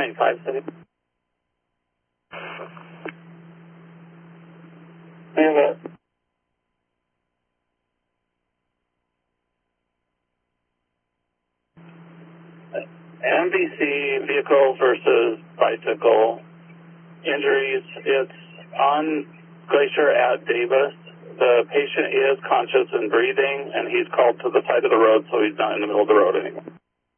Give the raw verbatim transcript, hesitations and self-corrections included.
nine five seven. We have a N B C vehicle versus bicycle injuries. It's on Glacier at Davis. The patient is conscious and breathing, and he's called to the side of the road, so he's not in the middle of the road anymore.